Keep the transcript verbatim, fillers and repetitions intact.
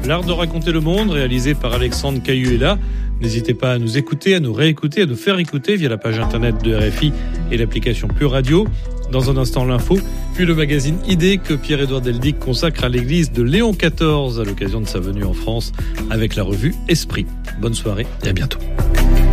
L'art de raconter le monde, réalisé par Alexandre Cayuela. N'hésitez pas à nous écouter, à nous réécouter, à nous faire écouter via la page internet de R F I et l'application Pure Radio. Dans un instant, l'info, puis le magazine Idées que Pierre-Édouard Deldic consacre à l'église de Léon quatorze à l'occasion de sa venue en France avec la revue Esprit. Bonne soirée et à bientôt.